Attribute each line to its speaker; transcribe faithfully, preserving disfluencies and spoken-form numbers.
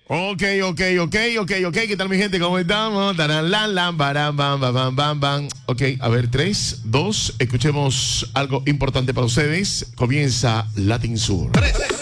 Speaker 1: Ok, ok, ok, ok, ok. ¿Qué tal, mi gente? ¿Cómo estamos? Taran, lan, lan, baram, bam, bam, bam, bam, bam. Ok, a ver, tres, dos. Escuchemos algo importante para ustedes. Comienza Latin Sur. Tres.